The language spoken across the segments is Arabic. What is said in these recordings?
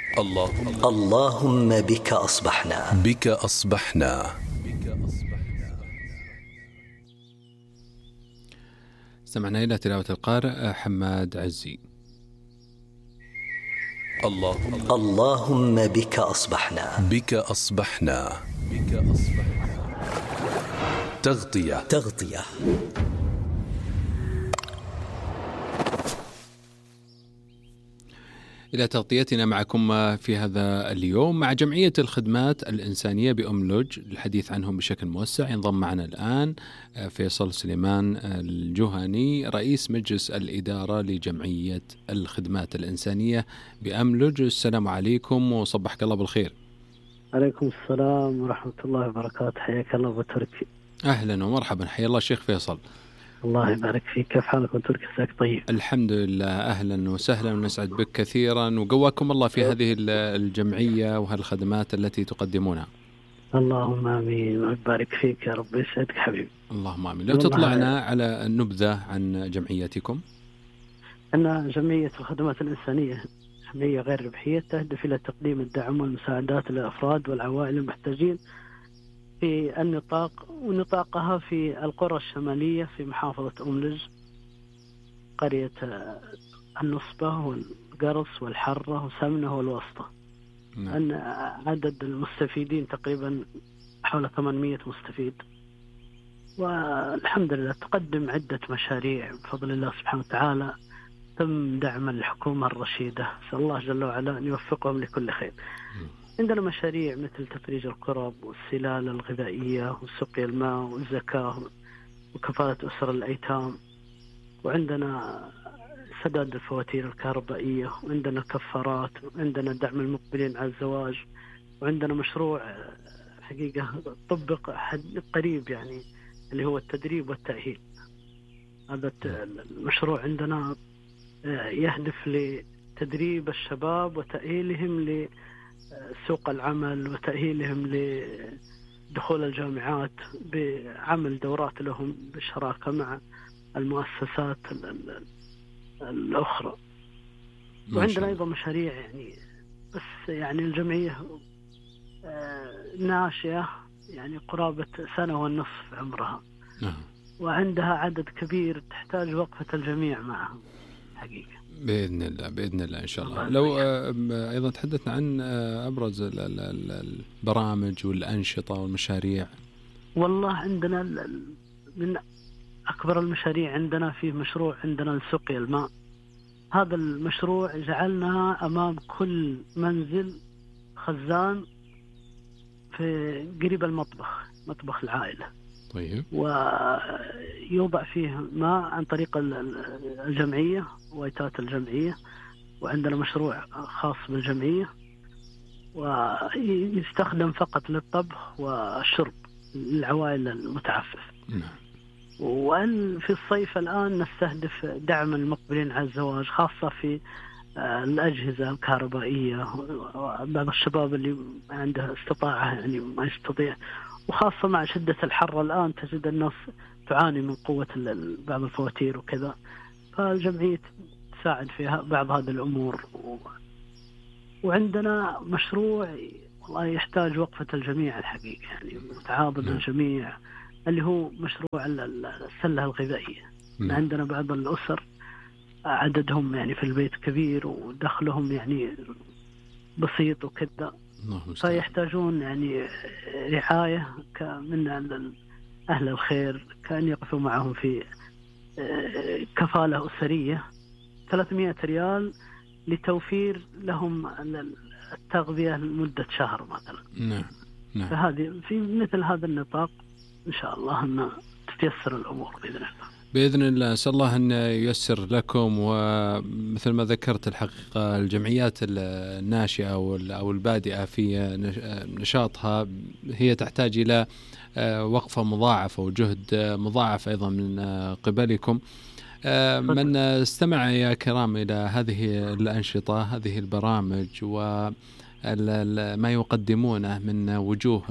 اللهم بك أصبحنا. بك أصبحنا. استمعنا إلى تلاوة القارئ حماد عزي. اللهم بك أصبحنا. بك أصبحنا. تغطية. إلى تغطيتنا معكم في هذا اليوم مع جمعية الخدمات الإنسانية بأملج للحديث عنهم بشكل موسع. ينضم معنا الآن فيصل سليمان الجهني رئيس مجلس الإدارة لجمعية الخدمات الإنسانية بأملج. السلام عليكم وصبحك الله بالخير. عليكم السلام ورحمة الله وبركاته. حياك الله أبو تركي. أهلا ومرحبا، حيا الله شيخ فيصل. الله يبارك فيك. كيف حالك أبو تركي؟ عساك طيب؟ الحمد لله، أهلا وسهلا ونسعد بك كثيرا وقواكم الله في هذه الجمعية وهالخدمات التي تقدمونها. اللهم آمين ويبارك فيك يا رب، يسعدك حبيبي. اللهم آمين. لو تطلعنا على النبذة عن جمعيتكم. أن جمعية الخدمات الإنسانية جمعية غير ربحية تهدف إلى تقديم الدعم والمساعدات للأفراد والعوائل المحتاجين في النطاق ونطاقها في القرى الشمالية في محافظة أملج، قرية النصبة والقرص والحرة وسمنة والوسطى. أن عدد المستفيدين تقريبا حول 800 مستفيد، والحمد لله تقدم عدة مشاريع بفضل الله سبحانه وتعالى. تم دعم الحكومة الرشيدة، نسأل الله جل وعلا أن يوفقهم لكل خير. عندنا مشاريع مثل تفريج الكرب والسلالة الغذائية وسقي الماء والزكاة وكفالة أسر الأيتام، وعندنا سداد الفواتير الكهربائية، وعندنا كفارات، وعندنا دعم المقبلين على الزواج، وعندنا مشروع حقيقة طبق قريب يعني اللي هو التدريب والتأهيل. هذا المشروع عندنا يهدف لتدريب الشباب وتأهيلهم لسوق العمل وتأهيلهم لدخول الجامعات بعمل دورات لهم بالشراكة مع المؤسسات الأخرى. وعندنا أيضا مشاريع يعني بس يعني الجمعية ناشئة يعني قرابة 1.5 سنة عمرها، وعندها عدد كبير تحتاج وقفة الجميع معها حقيقة. بإذن الله إن شاء الله. لو أيضا تحدثنا عن أبرز البرامج والأنشطة والمشاريع. والله عندنا من أكبر المشاريع عندنا في مشروع عندنا لسقي الماء. هذا المشروع جعلنا أمام كل منزل خزان في قريب مطبخ العائلة. طيب. ويوضع فيه ماء عن طريق الجمعية وإيتات الجمعية، وعندنا مشروع خاص بالجمعية ويستخدم فقط للطبخ والشرب للعوائل المتعففة. وفي الصيف الآن نستهدف دعم المقبلين على الزواج، خاصة في الأجهزة الكهربائية، بعض الشباب اللي عنده استطاعة يعني ما يستطيع، وخاصة مع شدة الحر الآن تجد الناس تعاني من قوة بعض الفواتير وكذا، فالجمعية تساعد في بعض هذه الأمور. وعندنا مشروع والله يحتاج وقفة الجميع الحقيقة يعني متعاضد الجميع، اللي هو مشروع السلة الغذائية. عندنا بعض الأسر عددهم يعني في البيت كبير ودخلهم يعني بسيط وكذا، فيحتاجون يعني رعاية من أهل الخير، كأن يقفوا معهم في كفالة أسرية 300 ريال لتوفير لهم التغذية لمدة شهر مثلا. نعم. فهذه في مثل هذا النطاق إن شاء الله أن تتيسر الأمور بإذن الله. أسأل الله أن ييسر لكم. ومثل ما ذكرت الحقيقة الجمعيات الناشئة أو البادئة في نشاطها هي تحتاج إلى وقفة مضاعفة وجهد مضاعف أيضا من قبلكم. من استمع يا كرام إلى هذه الأنشطة، هذه البرامج وما يقدمونه من وجوه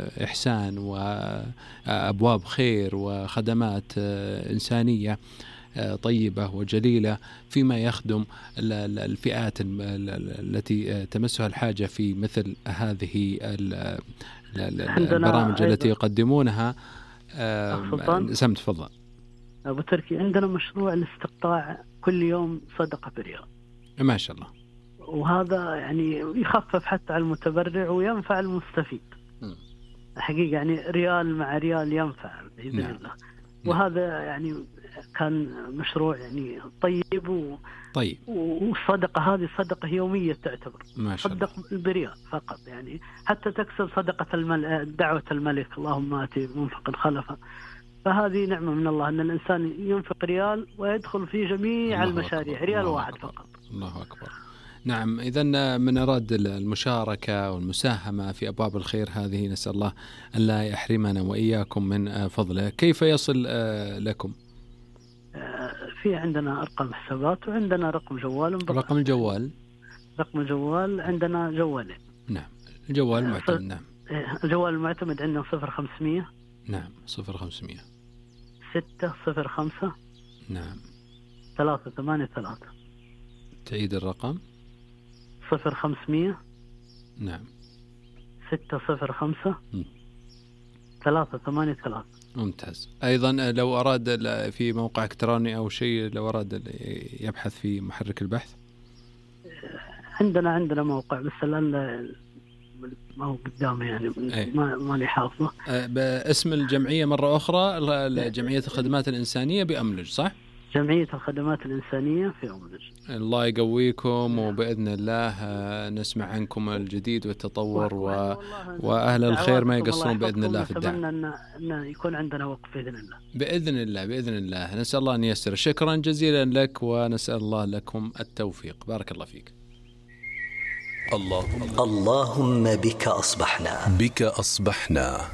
إحسان وأبواب خير وخدمات إنسانية، طيبة وجليلة فيما يخدم الفئات التي تمسها الحاجة في مثل هذه البرامج التي يقدمونها. سمت تفضل أبو تركي. عندنا مشروع الاستقطاع كل يوم صدقة بريال. ما شاء الله. وهذا يعني يخفف حتى على المتبرع وينفع المستفيد حقيقة. يعني ريال مع ريال ينفع بإذن الله. وهذا يعني كان مشروع يعني طيب والصدقة هذه صدقة يومية تعتبر. صدق بريال فقط، يعني حتى تكسب صدقة دعوة الملك اللهم آتي منفقا خلفا. فهذه نعمة من الله أن الإنسان ينفق ريال ويدخل في جميع المشاريع ريال واحد فقط. الله أكبر. نعم، إذن من أراد المشاركة والمساهمة في أبواب الخير هذه نسأل الله أن لا يحرمنا وإياكم من فضله. كيف يصل لكم؟ في عندنا أرقام حسابات وعندنا رقم جوال. رقم الجوال عندنا جوالين. نعم، الجوال المعتمد. نعم، الجوال المعتمد عندنا 0500. نعم، 0500 605. نعم، 383. تعيد الرقم. 0500. نعم، 605 383. ممتاز. أيضا لو أراد في موقع إلكتروني أو شيء، لو أراد يبحث في محرك البحث، عندنا موقع بس الآن ما هو قدامي يعني ما لي حافظه. باسم الجمعية مرة أخرى، جمعية الخدمات الإنسانية بأملج، صح؟ جمعية الخدمات الإنسانية في أملج. الله يقويكم، وبإذن الله نسمع عنكم الجديد والتطور وأهل الخير ما يقصرون بإذن الله في الدعم. نتمنى أن يكون عندنا وقف بإذن الله. نسأل الله أن ييسر. شكرا جزيلا لك، ونسأل الله لكم التوفيق. بارك الله فيك. اللهم بك أصبحنا.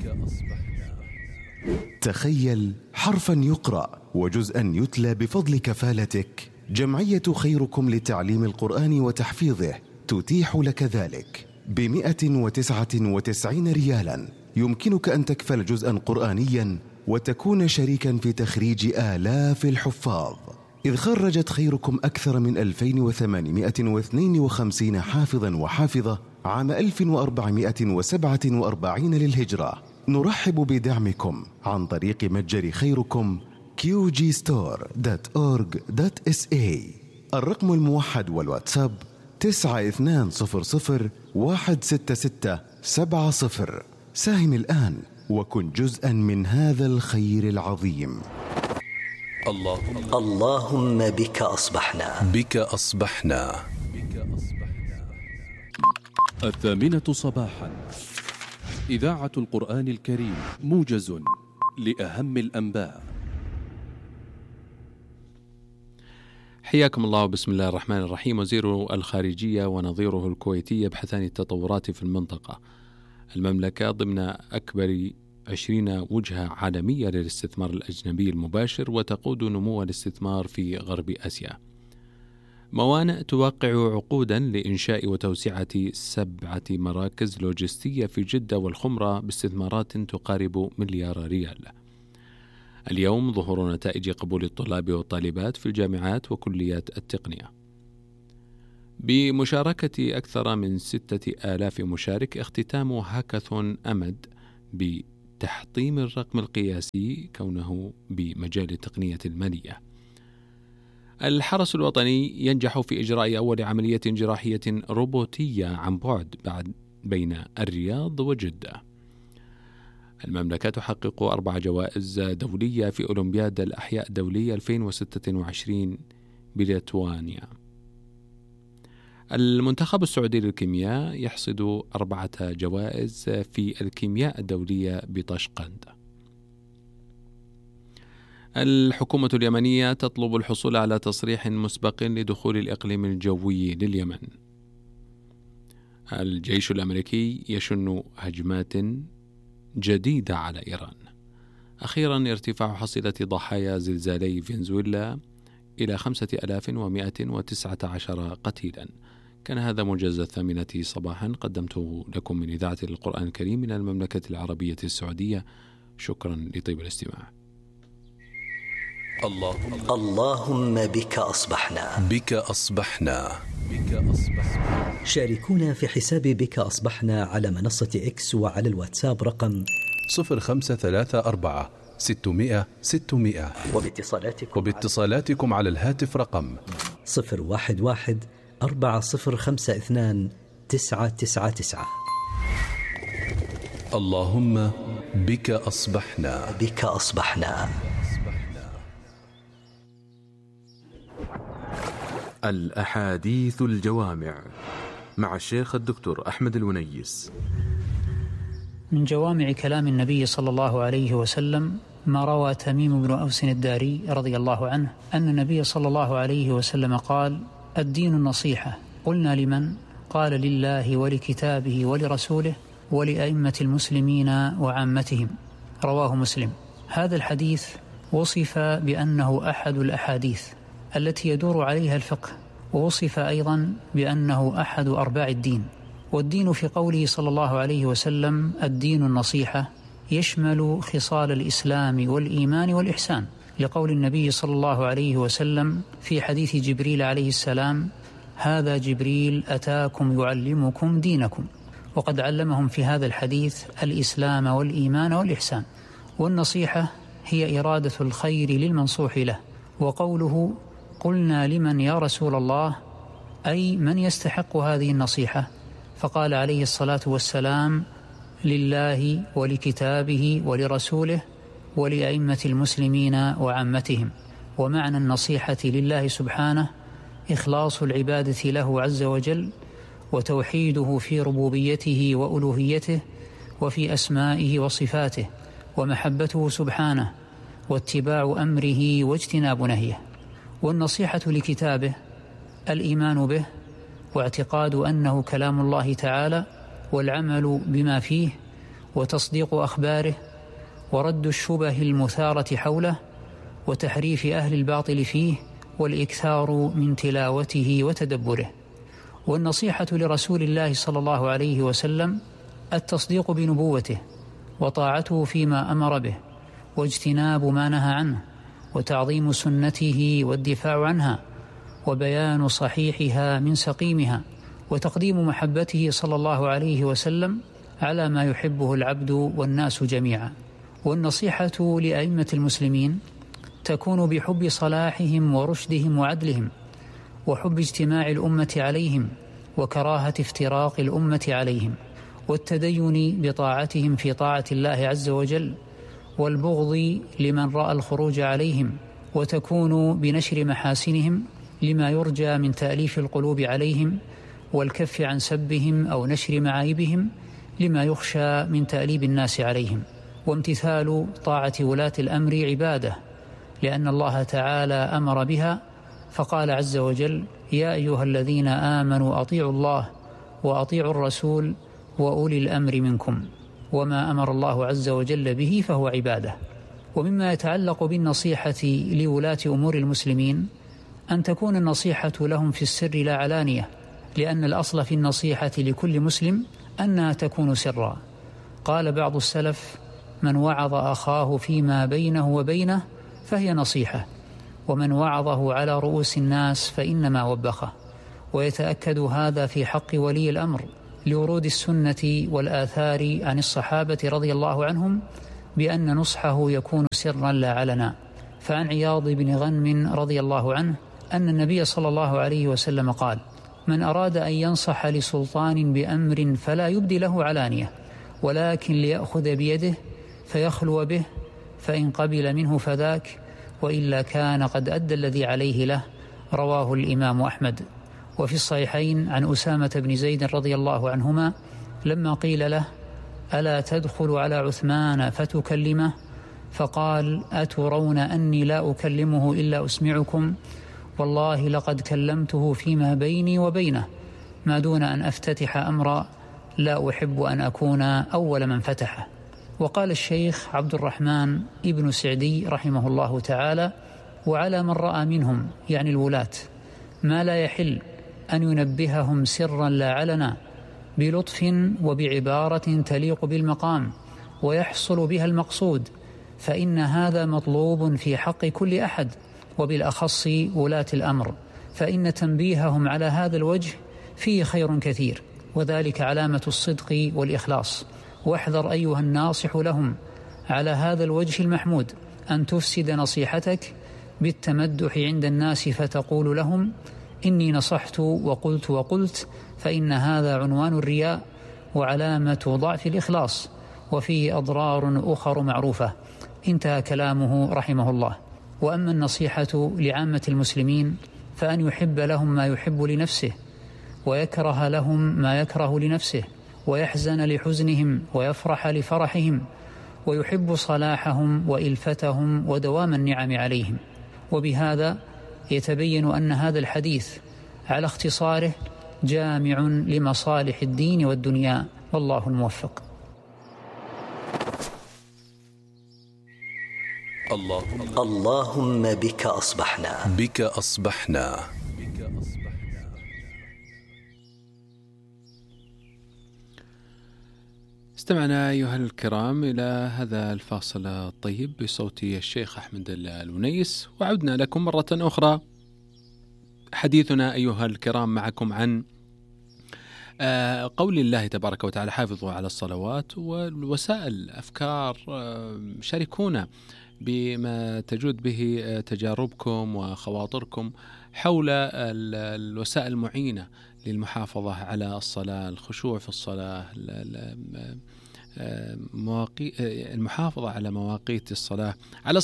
تخيل حرفا يقرأ وجزءا يتلى بفضل كفالتك. جمعية خيركم لتعليم القرآن وتحفيظه تتيح لك ذلك. ب199 ريالا يمكنك أن تكفل جزءا قرآنيا وتكون شريكا في تخريج آلاف الحفاظ، إذ خرجت خيركم أكثر من 2852 حافظا وحافظة عام 1447 للهجرة. نرحب بدعمكم عن طريق متجر خيركم qgstore.org.sa. الرقم الموحد والواتساب 9200166770. ساهم الآن وكن جزءا من هذا الخير العظيم. اللهم بك أصبحنا. 8:00 صباحا، إذاعة القرآن الكريم، موجز لأهم الأنباء. حياكم الله، بسم الله الرحمن الرحيم. وزير الخارجية ونظيره الكويتي يبحثان التطورات في المنطقة. المملكة ضمن أكبر 20 وجهة عالمية للاستثمار الأجنبي المباشر، وتقود نمو الاستثمار في غرب آسيا. موانئ توقع عقودا لإنشاء وتوسعة 7 مراكز لوجستية في جدة والخمرة باستثمارات تقارب 1 مليار ريال. اليوم ظهور نتائج قبول الطلاب والطالبات في الجامعات وكليات التقنية. بمشاركة أكثر من 6000 مشارك، اختتام هاكاثون أمد بتحطيم الرقم القياسي كونه بمجال التقنية المالية. الحرس الوطني ينجح في إجراء أول عملية جراحية روبوتية عن بعد بين الرياض وجدة. المملكة تحقق 4 جوائز دولية في أولمبياد الأحياء الدولية 2026 بليتوانيا. المنتخب السعودي للكيمياء يحصد 4 جوائز في الكيمياء الدولية بطشقند. الحكومة اليمنية تطلب الحصول على تصريح مسبق لدخول الإقليم الجوي لليمن. الجيش الأمريكي يشن هجمات جديدة على إيران. أخيرا، ارتفاع حصيلة ضحايا زلزالي فنزويلا إلى 5119 قتيلا. كان هذا موجز 8 صباحا قدمته لكم من إذاعة القرآن الكريم من المملكة العربية السعودية. شكرا لطيب الاستماع. اللهم بك أصبحنا. بك أصبحنا. بك أصبحنا. شاركونا في حساب بك أصبحنا على منصة إكس وعلى الواتساب رقم 0534 600 600. وباتصالاتكم على الهاتف رقم 011 4052 999. اللهم بك أصبحنا. بك أصبحنا. الأحاديث الجوامع مع الشيخ الدكتور أحمد الونيس. من جوامع كلام النبي صلى الله عليه وسلم ما روى تميم بن أوس الداري رضي الله عنه أن النبي صلى الله عليه وسلم قال: الدين النصيحة. قلنا: لمن؟ قال: لله ولكتابه ولرسوله ولأئمة المسلمين وعامتهم. رواه مسلم. هذا الحديث وصف بأنه أحد الأحاديث التي يدور عليها الفقه، ووصف أيضا بأنه أحد أرباع الدين. والدين في قوله صلى الله عليه وسلم الدين النصيحة يشمل خصال الإسلام والإيمان والإحسان، لقول النبي صلى الله عليه وسلم في حديث جبريل عليه السلام: هذا جبريل أتاكم يعلمكم دينكم. وقد علمهم في هذا الحديث الإسلام والإيمان والإحسان. والنصيحة هي إرادة الخير للمنصوح له. وقوله: قلنا: لمن يا رسول الله؟ أي من يستحق هذه النصيحة؟ فقال عليه الصلاة والسلام: لله ولكتابه ولرسوله ولأئمة المسلمين وعامتهم. ومعنى النصيحة لله سبحانه إخلاص العبادة له عز وجل، وتوحيده في ربوبيته وألوهيته وفي أسمائه وصفاته، ومحبته سبحانه، واتباع أمره واجتناب نهيه. والنصيحة لكتابه الإيمان به، واعتقاد أنه كلام الله تعالى، والعمل بما فيه، وتصديق أخباره، ورد الشبه المثارة حوله، وتحريف أهل الباطل فيه، والإكثار من تلاوته وتدبره. والنصيحة لرسول الله صلى الله عليه وسلم التصديق بنبوته، وطاعته فيما أمر به، واجتناب ما نهى عنه، وتعظيم سنته والدفاع عنها، وبيان صحيحها من سقيمها، وتقديم محبته صلى الله عليه وسلم على ما يحبه العبد والناس جميعا. والنصيحة لأئمة المسلمين تكون بحب صلاحهم ورشدهم وعدلهم، وحب اجتماع الأمة عليهم، وكراهة افتراق الأمة عليهم، والتدين بطاعتهم في طاعة الله عز وجل، والبغض لمن رأى الخروج عليهم، وتكون بنشر محاسنهم لما يرجى من تأليف القلوب عليهم، والكف عن سبهم أو نشر معايبهم لما يخشى من تأليب الناس عليهم. وامتثال طاعة ولاة الأمر عبادة، لأن الله تعالى أمر بها، فقال عز وجل: يا أيها الذين آمنوا أطيعوا الله وأطيعوا الرسول وأولي الأمر منكم. وما أمر الله عز وجل به فهو عبادة. ومما يتعلق بالنصيحة لولاة أمور المسلمين أن تكون النصيحة لهم في السر لا علانية، لأن الأصل في النصيحة لكل مسلم أنها تكون سرا. قال بعض السلف: من وعظ أخاه فيما بينه وبينه فهي نصيحة، ومن وعظه على رؤوس الناس فإنما وبخه. ويتأكد هذا في حق ولي الأمر لورود السنة والآثار عن الصحابة رضي الله عنهم بأن نصحه يكون سرا لا علنا. فعن عياض بن غنم رضي الله عنه أن النبي صلى الله عليه وسلم قال: من أراد أن ينصح لسلطان بأمر فلا يبدي له علانية، ولكن ليأخذ بيده فيخلو به، فإن قبل منه فذاك، وإلا كان قد أدى الذي عليه له. رواه الإمام أحمد. وفي الصحيحين عن أسامة بن زيد رضي الله عنهما لما قيل له: ألا تدخل على عثمان فتكلمه؟ فقال: أترون أني لا أكلمه إلا أسمعكم؟ والله لقد كلمته فيما بيني وبينه، ما دون أن أفتتح أمرا لا أحب أن أكون أول من فتحه. وقال الشيخ عبد الرحمن ابن سعدي رحمه الله تعالى: وعلى من رأى منهم، يعني الولاة، ما لا يحل أن ينبههم سرا لا علنا، بلطف وبعبارة تليق بالمقام ويحصل بها المقصود، فإن هذا مطلوب في حق كل أحد، وبالأخص ولاة الأمر، فإن تنبيههم على هذا الوجه فيه خير كثير، وذلك علامة الصدق والإخلاص. واحذر أيها الناصح لهم على هذا الوجه المحمود أن تفسد نصيحتك بالتمدح عند الناس، فتقول لهم إني نصحت وقلت، فإن هذا عنوان الرياء وعلامة ضعف الإخلاص، وفيه أضرار أخر معروفة. انتهى كلامه رحمه الله. وأما النصيحة لعامة المسلمين فأن يحب لهم ما يحب لنفسه، ويكره لهم ما يكره لنفسه، ويحزن لحزنهم ويفرح لفرحهم، ويحب صلاحهم وإلفتهم ودوام النعم عليهم. وبهذا يتبين أن هذا الحديث على اختصاره جامع لمصالح الدين والدنيا، والله الموفق. اللهم بك أصبحنا. بك أصبحنا. استمعنا أيها الكرام إلى هذا الفاصل الطيب بصوت الشيخ أحمد الونيس، وعدنا لكم مرة أخرى. حديثنا أيها الكرام معكم عن قول الله تبارك وتعالى: حافظوا على الصلوات. والوسائل أفكار، شاركونا بما تجود به تجاربكم وخواطركم حول الوسائل المعينة للمحافظة على الصلاة، الخشوع في الصلاة، المحافظة على مواقيت الصلاة، على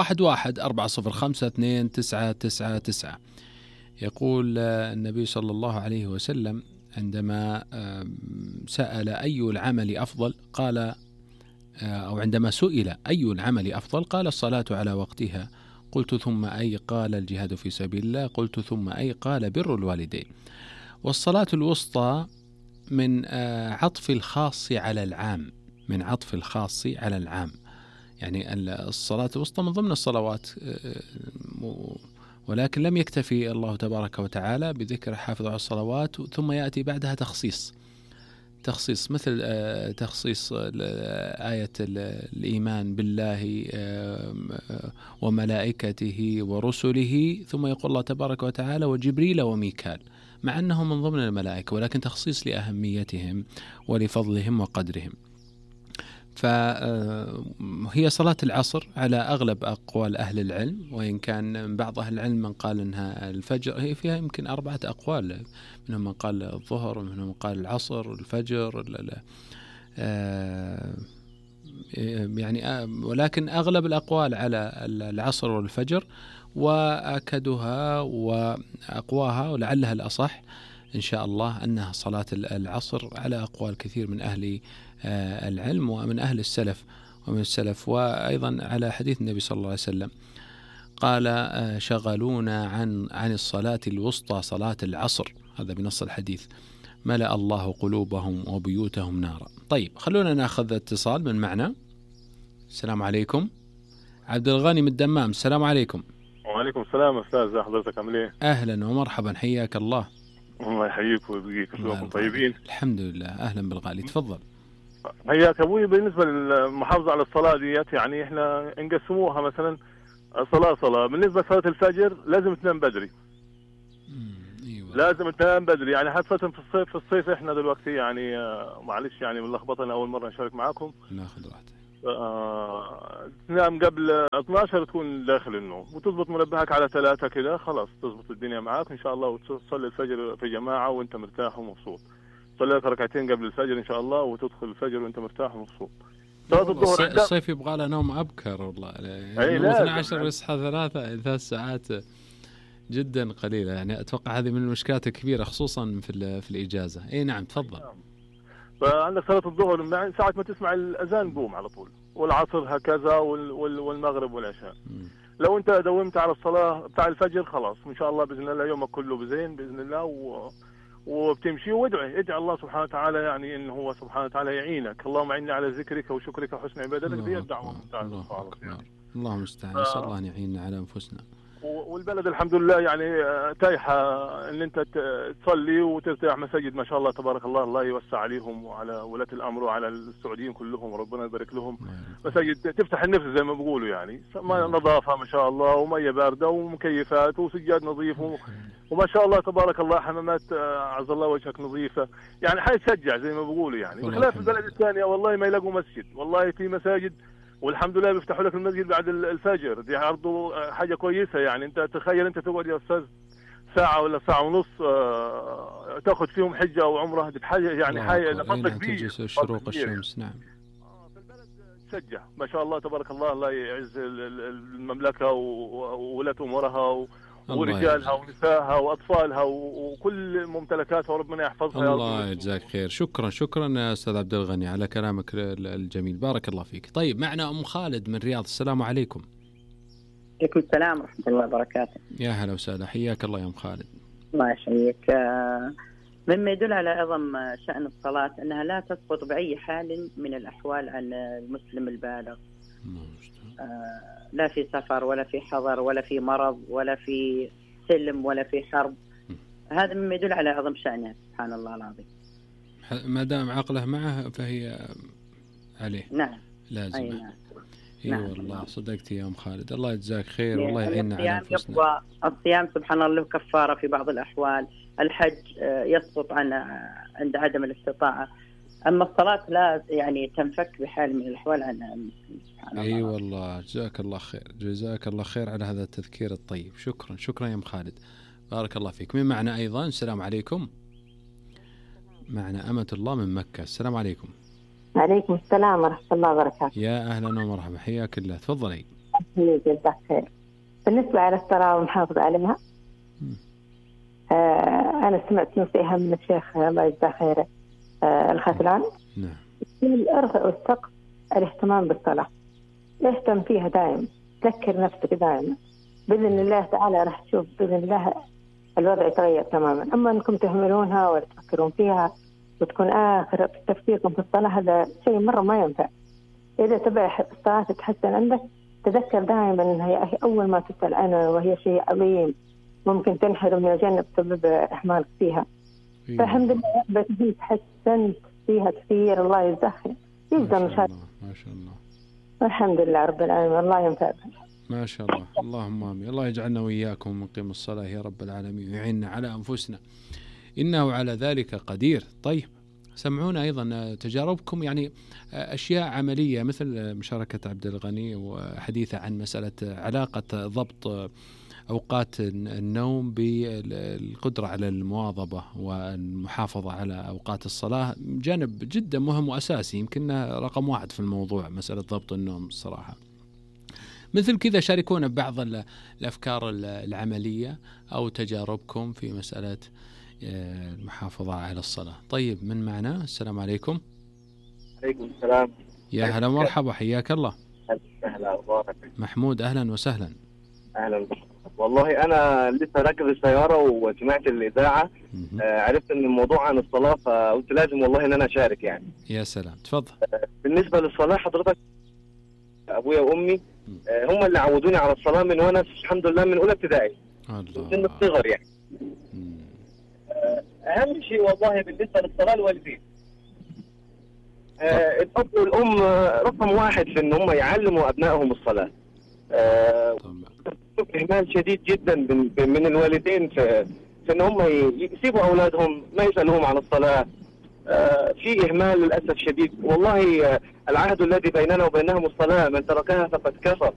011-405-2999. يقول النبي صلى الله عليه وسلم عندما سأل أي العمل أفضل قال، أو عندما سئل أي العمل أفضل قال: الصلاة على وقتها. قلت: ثم أي؟ قال: الجهاد في سبيل الله. قلت: ثم أي؟ قال: بر الوالدين. والصلاة الوسطى من عطف الخاص على العام، من عطف الخاص على العام، يعني الصلاة الوسطى من ضمن الصلوات، ولكن لم يكتفي الله تبارك وتعالى بذكر حافظ على الصلوات، ثم يأتي بعدها تخصيص مثل تخصيص آية الإيمان بالله وملائكته ورسله، ثم يقول الله تبارك وتعالى: وجبريل وميكال، مع أنهم من ضمن الملائكة، ولكن تخصيص لأهميتهم ولفضلهم وقدرهم. فهي صلاة العصر على أغلب أقوال أهل العلم، وإن كان بعض أهل العلم من قال أنها الفجر. هي فيها يمكن 4 أقوال، منهم من قال الظهر، ومنهم من قال العصر، الفجر، يعني ولكن أغلب الأقوال على العصر والفجر، وأكدها وأقواها ولعلها الأصح إن شاء الله أنها صلاة العصر على أقوال كثير من أهل العلم ومن أهل السلف ومن السلف، وأيضا على حديث النبي صلى الله عليه وسلم قال: شغلونا عن الصلاة الوسطى صلاة العصر. هذا بنص الحديث: ملأ الله قلوبهم وبيوتهم نارا. طيب، خلونا نأخذ اتصال من معنا. السلام عليكم. عبد الغني من الدمام. السلام عليكم. وعليكم السلام أستاذ، حضرتك عامل إيه؟ أهلا ومرحبا، حياك الله. الله يحييك ويبقيك، شلونكم طيبين؟ الحمد لله. أهلا بالغالي، تفضل. حياك أبوي. بالنسبة للمحافظة على الصلاة ديت، يعني إحنا نقسموها مثلا صلاة. بالنسبة لصلاة الفجر لازم تنام بدري. أيوة. لازم تنام بدري، يعني حتى في الصيف إحنا دلوقتي يعني معلش يعني ملخبطنا، أول مرة نشارك معاكم. ناخذ راحتك. تنام قبل 12 تكون داخل النوم، وتضبط منبهك على 3 كده، خلاص تضبط الدنيا معاك إن شاء الله، وتصلي الفجر في جماعة وأنت مرتاح ومبسوط. صلي لك ركعتين قبل الفجر إن شاء الله، وتدخل الفجر وأنت مرتاح ومبسوط. الصيف يبغى له نوم أبكر والله، يعني 12 يصحى 3 ساعات جدا قليلة، يعني أتوقع هذه من المشكلات الكبيرة خصوصا في الإجازة. أي نعم، تفضل. فعندك صلاة الظهر ساعة ما تسمع الأذان قوم على طول، والعصر هكذا، والمغرب والعشاء. لو أنت دومت على الصلاة بتاع الفجر خلاص إن شاء الله بإذن الله يومك كله بزين بإذن الله، وبتمشي وادعي الله سبحانه وتعالى، يعني إن هو سبحانه وتعالى يعينك. اللهم أعني على ذكرك وشكرك وحسن عبادتك. دي الدعوة الله المستعان. نسأل الله أن يعيننا على أنفسنا. والبلد الحمد لله يعني تايحة ان انت تصلي وترتاح. مساجد ما شاء الله تبارك الله، الله يوسع عليهم وعلى ولاة الامر وعلى السعوديين كلهم، وربنا يبارك لهم. مساجد تفتح النفس زي ما بيقولوا يعني، نظافة ما شاء الله، ومية باردة ومكيفات وسجاد نظيف وما شاء الله تبارك الله، حمامات عز الله وجهك نظيفة، يعني حاجة تشجع زي ما بيقولوا يعني. بخلاف البلد الثانية والله ما يلاقوا مسجد، والله في مساجد والحمد لله بيفتحوا لك المسجد بعد الفجر، دي برضه حاجه كويسه يعني. انت تخيل انت تقعد يا استاذ ساعه ولا ساعه ونص تاخذ فيهم حجه او عمره، دي بحاجه يعني حاجه فضل كبير. شروق الشمس نعم. في البلد تشجع ما شاء الله تبارك الله، الله يعز المملكه وولاة امورها ورجالها ونسائها واطفالها وكل ممتلكاتها، وربنا يحفظها. الله يجزاك خير. شكرا يا استاذ عبد الغني على كلامك الجميل، بارك الله فيك. طيب معنا ام خالد من الرياض، السلام عليكم. عليكم السلام ورحمه الله وبركاته. يا هلا وسهلا، حياك الله يا ام خالد. الله يحييك. مما يدل على عظم شأن الصلاة أنها لا تسقط بأي حال من الأحوال على المسلم البالغ، لا في سفر ولا في حضر ولا في مرض ولا في سلم ولا في حرب. هذا مما يدل على عظم شأنها سبحان الله العظيم. ما دام عقله معه فهي عليه. نعم لازم. أي نعم. نعم. والله صدقت يا أم خالد، الله يجزاك خير والله يعيننا على أنفسنا. الصيام سبحان الله له كفارة في بعض الأحوال، الحج يسقط عند عدم الاستطاعة، أما الصلاة لا يعني تنفك بحال من الأحوال عنها المسلم سبحان الله. أي والله جزاك الله خير، جزاك الله خير على هذا التذكير الطيب. شكرا يا أم خالد، بارك الله فيك. من معنا أيضا؟ السلام عليكم. معنا أمة الله من مكة، السلام عليكم. عليكم السلام ورحمة الله وبركاته. يا أهلا ومرحبا، حياك الله، تفضلي. جزاك خير. بالنسبة على الصلاة ومحافظة عليها، أنا سمعت نصيحة من الشيخ الله يجزاه خير الختلان. نعم. ارفع السقف الاهتمام بالصلاة، اهتم فيها دائما، تذكر نفسك دائما، بإذن الله تعالى راح تشوف بإذن الله الوضع يتغير تماما. أما أنكم تهملونها ولا تفكرون فيها وتكون آخر تفكيركم في الصلاة، هذا شيء مرة ما ينفع. إذا تبع الصلاة تتحسن عندك، تذكر دائما أنها هي أول ما تسأل عنها، وهي شيء عظيم ممكن تنحرم من الجنة بسبب إهمالك فيها. فالحمد لله بتهي تحسنت فيها كثير، الله يجزاك يجزا ما شاء الله. الحمد لله رب العالمين، الله ينفع بها. ما شاء الله، اللهم آمين. الله يجعلنا وإياكم مقيم الصلاة يا رب العالمين، ويعيننا على أنفسنا إنه على ذلك قدير. طيب سمعونا أيضا تجاربكم، يعني أشياء عملية مثل مشاركة عبد الغني وحديثه عن مسألة علاقة ضبط أوقات النوم بالقدرة على المواظبة والمحافظة على أوقات الصلاة. جانب جدا مهم وأساسي، يمكن رقم 1 في الموضوع مسألة ضبط النوم الصراحة. مثل كذا شاركونا ببعض الأفكار العملية أو تجاربكم في مسألة المحافظة على الصلاة. طيب من معنا؟ السلام عليكم. عليكم السلام. يا هلا ومرحبا، حياك الله. أهلا أخبارك؟ محمود أهلا وسهلا. أهلا. والله أنا لسه راكب السيارة وسمعت الإذاعة، عرفت إن الموضوع عن الصلاة، فقلت لازم والله إن أنا أشارك يعني. يا سلام، تفضل. بالنسبة للصلاة حضرتك، أبويا وأمي هم اللي عودوني على الصلاة من وأنا الحمد لله من أولى ابتدائي، من الصغر يعني. أهم شيء والله بالنسبة للصلاة الوالدين، الأب والأم رقم 1 في إن هم يعلموا أبنائهم الصلاة. إهمال شديد جدا من الوالدين في إن هم يسيبوا أولادهم ما يسألوهم عن الصلاة. في إهمال للأسف شديد والله. العهد الذي بيننا وبينهم الصلاة، من تركها فقد كفر.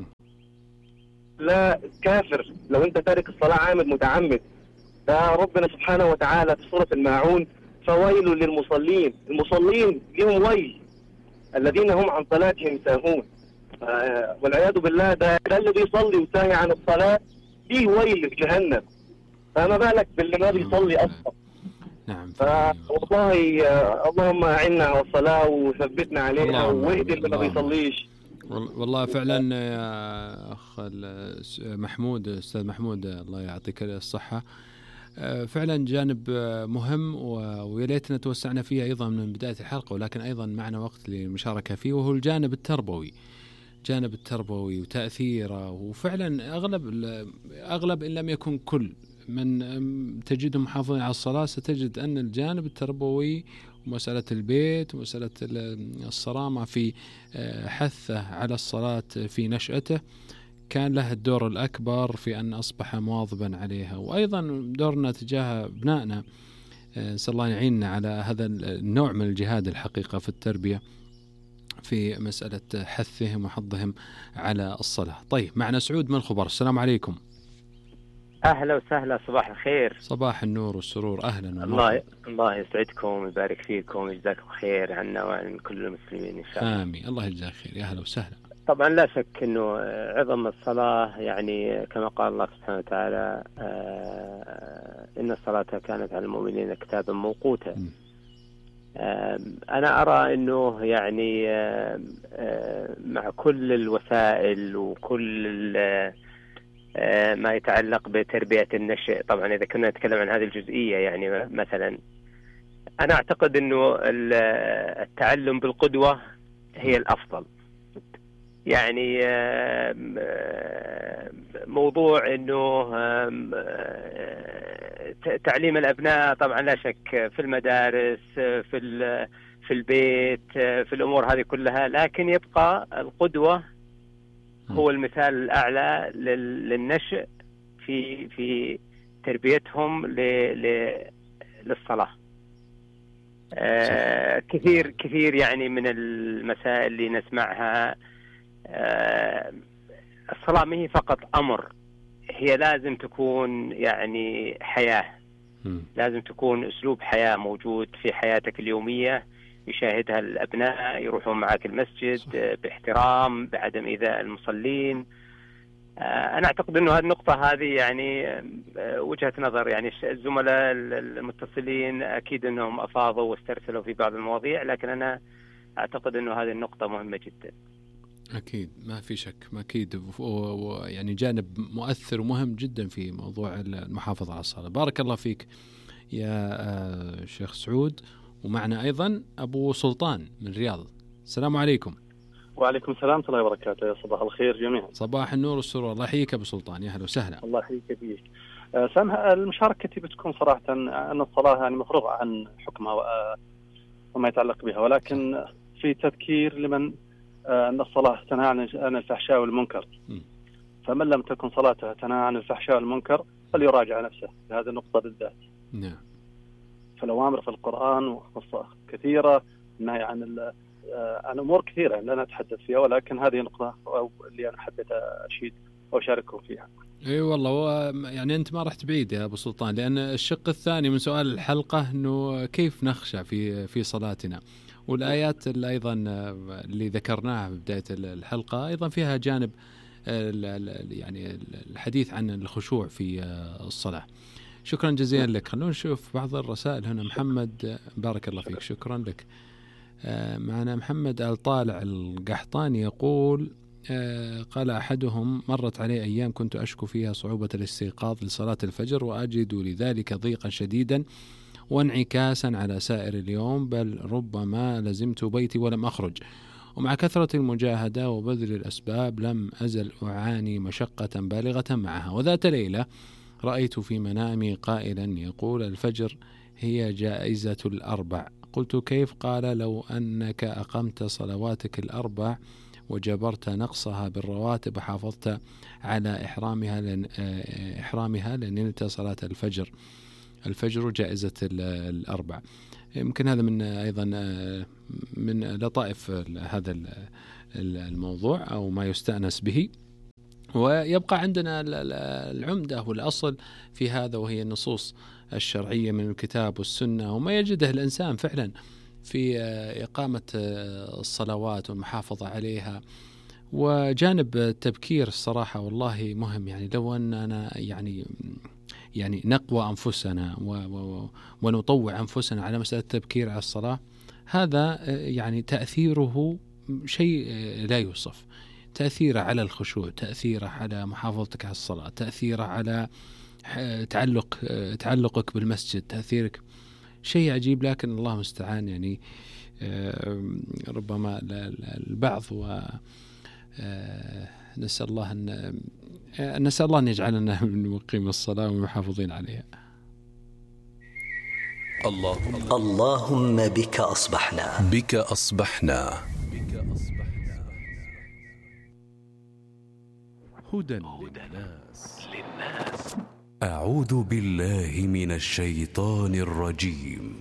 لا كافر لو أنت تارك الصلاة عامد متعمد. ده ربنا سبحانه وتعالى في سورة الماعون: فويل للمصلين. المصلين لهم ويل، الذين هم عن صلاتهم ساهون. والعياذ بالله، ده اللي بيصلي وساهي عن الصلاة ليه ويل في جهنم، فما بالك باللي ما بيصلي أصلا. نعم. والله اللهم أعنا على الصلاة وثبتنا عليها، واهدي اللي ما بيصليش. والله فعلا يا أخ محمود، أستاذ محمود الله يعطيك الصحة، فعلا جانب مهم ويا ليتنا توسعنا فيه أيضا من بداية الحلقة، ولكن أيضا معنا وقت للمشاركة فيه، وهو الجانب التربوي. جانب التربوي وتأثيره، وفعلا أغلب إن لم يكن كل من تجدهم محافظين على الصلاة ستجد أن الجانب التربوي ومسألة البيت ومسألة الصرامة في حثه على الصلاة في نشأته كان له الدور الأكبر في أن أصبح مواظبا عليها. وأيضا دورنا تجاه أبنائنا، نسأل الله يعيننا على هذا النوع من الجهاد الحقيقة في التربية في مسألة حثهم وحضهم على الصلاة. طيب معنا سعود من الخبر. السلام عليكم. أهلا وسهلا، صباح الخير. صباح النور والسرور، أهلا. الله يسعدكم ويبارك فيكم ويجزاكم خير عنا وعن كل المسلمين إن شاء الله. آمين، الله يجزاك خير. يا أهلا وسهلا. طبعا لا شك أنه عظم الصلاة، يعني كما قال الله سبحانه وتعالى إن الصلاة كانت على المؤمنين كتابا موقوتا. أنا أرى أنه يعني مع كل الوسائل وكل ما يتعلق بتربية النشء، طبعا إذا كنا نتكلم عن هذه الجزئية، يعني مثلا أنا أعتقد أنه التعلم بالقدوة هي الأفضل. يعني موضوع أنه تعليم الأبناء طبعا لا شك في المدارس، في البيت، في الأمور هذه كلها، لكن يبقى القدوة هو المثال الأعلى للنشء في تربيتهم للصلاة. كثير يعني من المسائل اللي نسمعها، الصلاة ما هي فقط أمر، هي لازم تكون يعني حياة، لازم تكون أسلوب حياة موجود في حياتك اليومية، يشاهدها الأبناء، يروحون معك المسجد باحترام، بعدم إيذاء المصلين. أنا أعتقد أنه هذه النقطة هذه يعني وجهة نظر، يعني الزملاء المتصلين أكيد أنهم أفاضوا واسترسلوا في بعض المواضيع، لكن أنا أعتقد أنه هذه النقطة مهمة جدا. أكيد ما في شك، أكيد، يعني جانب مؤثر ومهم جدا في موضوع المحافظة على الصلاة. بارك الله فيك يا شيخ سعود. ومعنا أيضا أبو سلطان من الرياض. السلام عليكم. وعليكم السلام ورحمة الله وبركاته. يا صباح الخير جميعا. صباح النور والسرور. الله يحييك أبو سلطان، يا أهلا وسهلا. الله يحييك فيك. سامح، المشاركة بتكون صراحة أن الصلاة يعني مفروغة عن حكمها وما يتعلق بها، ولكن في تذكير لمن أن الصلاة تنهى عن الفحشاء والمنكر، فمن لم تكن صلاته تنهى عن الفحشاء والمنكر فليراجع نفسه في هذه النقطة بالذات. نعم. فالأوامر في القرآن كثيرة، النهي عن أمور كثيرة لا نتحدث فيها، ولكن هذه نقطة اللي أنا حبيت أشيد وأشارككم فيها. اي والله، يعني انت ما رحت بعيد يا ابو سلطان، لان الشق الثاني من سؤال الحلقه انه كيف نخشع في صلاتنا، والايات اللي ايضا اللي ذكرناها في بدايه الحلقه ايضا فيها جانب يعني الحديث عن الخشوع في الصلاه. شكرا جزيلا لك. خلونا نشوف بعض الرسائل هنا. محمد، بارك الله فيك، شكرا لك. معنا محمد الطالع القحطاني يقول قال أحدهم: مرت علي أيام كنت أشكو فيها صعوبة الاستيقاظ لصلاة الفجر، وأجد لذلك ضيقا شديدا وانعكاسا على سائر اليوم، بل ربما لزمت بيتي ولم أخرج، ومع كثرة المجاهدة وبذل الأسباب لم أزل أعاني مشقة بالغة معها. وذات ليلة رأيت في منامي قائلا يقول: الفجر هي جائزة الأربع. قلت: كيف؟ قال: لو أنك أقمت صلواتك الأربع وجبرت نقصها بالرواتب وحافظت على إحرامها لنلت صلاة الفجر. الفجر جائزة الأربع. يمكن هذا من أيضا من لطائف هذا الموضوع أو ما يستأنس به. ويبقى عندنا العمدة والأصل في هذا، وهي النصوص الشرعية من الكتاب والسنة، وما يجده الإنسان فعلا في إقامة الصلوات والمحافظة عليها. وجانب التبكير الصراحة والله مهم، يعني لو أننا يعني نقوى أنفسنا ونطوع أنفسنا على مسألة التبكير على الصلاة، هذا يعني تأثيره شيء لا يوصف. تأثيره على الخشوع، تأثيره على محافظتك على الصلاة، تأثيره على تعلقك بالمسجد، تأثيرك شيء عجيب. لكن الله مستعان، يعني ربما البعض نسأل الله أن يجعلنا من مقيم الصلاة ومحافظين عليها. اللهم بك أصبحنا. بك أصبحنا. هدى للناس. أعوذ بالله من الشيطان الرجيم.